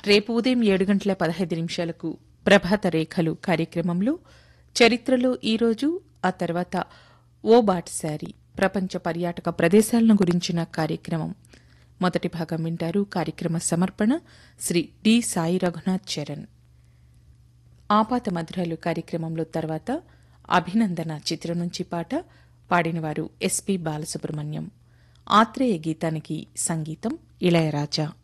రేపు ఉదయం 7:15 ప్రభాత రేఖలు కార్యక్రమంలో చరిత్రలో ఈరోజు, ఆ తర్వాత ఓ బాటసారి ప్రపంచ పర్యాటక ప్రదేశాలను గురించిన కార్యక్రమం మొదటి భాగం వింటారు. కార్యక్రమ సమర్పణ శ్రీ డి సాయి రఘునాథ్ చరణ్. ఆపాత మధురాలు కార్యక్రమంలో తర్వాత అభినందన చిత్రం నుంచి పాట పాడినవారు ఎస్పి బాలసుబ్రహ్మణ్యం. ఆత్రేయ గీతానికి సంగీతం ఇళయరాజా.